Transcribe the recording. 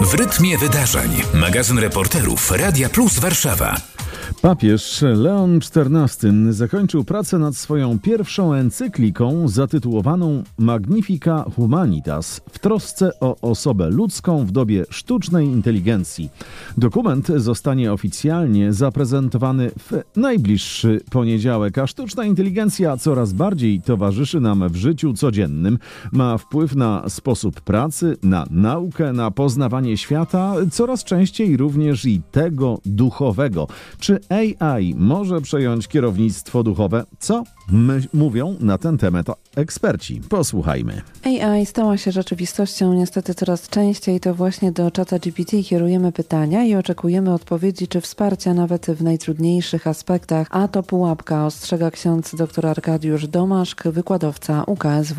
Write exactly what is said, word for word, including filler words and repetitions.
W rytmie wydarzeń. Magazyn reporterów Radia Plus Warszawa. Papież Leon czternasty zakończył pracę nad swoją pierwszą encykliką zatytułowaną Magnifica Humanitas w trosce o osobę ludzką w dobie sztucznej inteligencji. Dokument zostanie oficjalnie zaprezentowany w najbliższy poniedziałek, a sztuczna inteligencja coraz bardziej towarzyszy nam w życiu codziennym. Ma wpływ na sposób pracy, na naukę, na poznawanie świata, coraz częściej również i tego duchowego. Czy A I może przejąć kierownictwo duchowe? Co my mówią na ten temat eksperci? Posłuchajmy. A I stała się rzeczywistością niestety coraz częściej. To właśnie do czata G P T kierujemy pytania i oczekujemy odpowiedzi czy wsparcia nawet w najtrudniejszych aspektach. A to pułapka, ostrzega ksiądz dr Arkadiusz Domaszk, wykładowca U K S W.